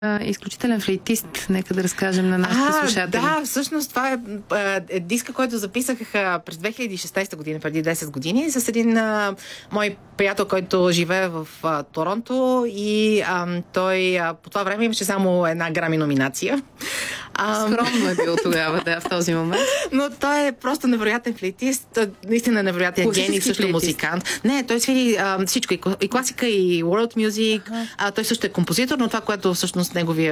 изключителен флейтист. Нека да разкажем на нашите слушатели. Да, всъщност това е диска, който записах през 2016 година, преди 10 години, с един мой приятел, който живее в Торонто и той по това време имаше само една Грами номинация. Скромно е било тогава, да, в този момент. Но той е просто невероятен флейтист, наистина невероятен гений, също музикант. Не, той свири всичко, и класика, и world music. Той също е композитор, но това, което всъщност неговия